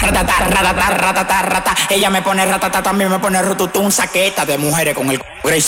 ratata, ratata, ratata, rata. Ella me pone ratata, también me pone rututun, saqueta de mujeres con el Gracie.